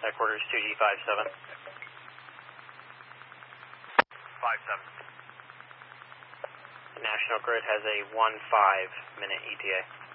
headquarters 2G57. 57. National Grid has a 1-5 minute ETA.